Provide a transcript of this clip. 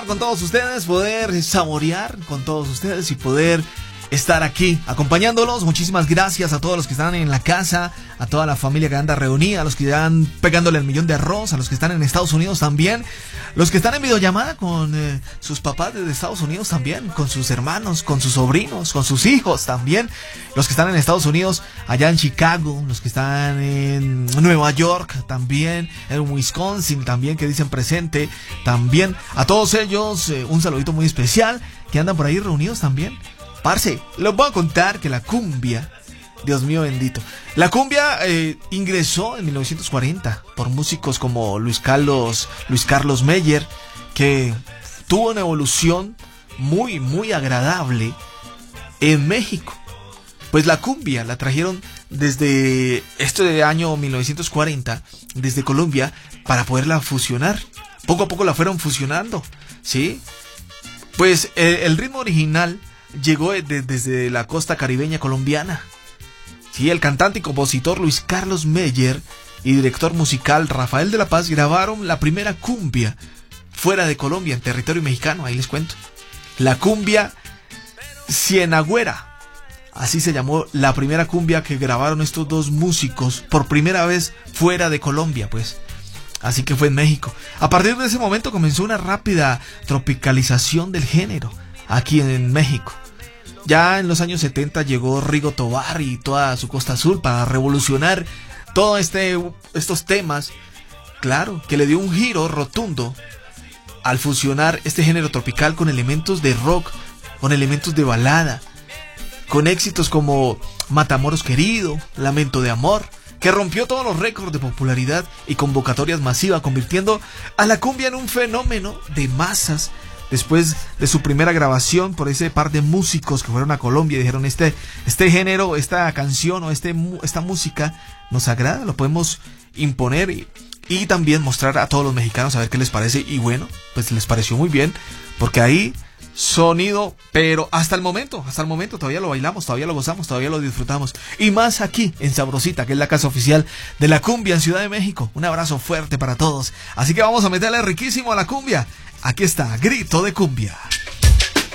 Con todos ustedes, poder saborear con todos ustedes y poder estar aquí acompañándolos. Muchísimas gracias a todos los que están en la casa, a toda la familia que anda reunida, a los que están pegándole el millón de arroz, a los que están en Estados Unidos también, los que están en videollamada con sus papás desde Estados Unidos también, con sus hermanos, con sus sobrinos, con sus hijos también, los que están en Estados Unidos, allá en Chicago, los que están en Nueva York también, en Wisconsin también, que dicen presente también, a todos ellos un saludito muy especial, que andan por ahí reunidos también. Parce, les voy a contar que la cumbia, Dios mío bendito, la cumbia ingresó en 1940 por músicos como Luis Carlos Meyer, que tuvo una evolución muy agradable en México. Pues la cumbia la trajeron desde este año 1940, desde Colombia, para poderla fusionar. Poco a poco la fueron fusionando, ¿sí? Pues el ritmo original llegó desde la costa caribeña colombiana. Sí, el cantante y compositor Luis Carlos Meyer y director musical Rafael de la Paz grabaron la primera cumbia fuera de Colombia, en territorio mexicano, ahí les cuento. La cumbia cienagüera, así se llamó la primera cumbia que grabaron estos dos músicos por primera vez fuera de Colombia, pues. Así que fue en México. A partir de ese momento comenzó una rápida tropicalización del género aquí en México. Ya en los años 70 llegó Rigo Tobar y toda su Costa Azul para revolucionar todos estos temas. Claro, que le dio un giro rotundo al fusionar este género tropical con elementos de rock, con elementos de balada, con éxitos como Matamoros Querido, Lamento de Amor, que rompió todos los récords de popularidad y convocatorias masivas, convirtiendo a la cumbia en un fenómeno de masas. Después de su primera grabación por ese par de músicos que fueron a Colombia y dijeron este género, esta canción o esta música nos agrada, lo podemos imponer y también mostrar a todos los mexicanos a ver qué les parece. Y bueno, pues les pareció muy bien, porque ahí sonido, pero hasta el momento todavía lo bailamos, todavía lo gozamos, todavía lo disfrutamos. Y más aquí en Sabrosita, que es la casa oficial de la cumbia en Ciudad de México. Un abrazo fuerte para todos. Así que vamos a meterle riquísimo a la cumbia. Aquí está, Grito de Cumbia.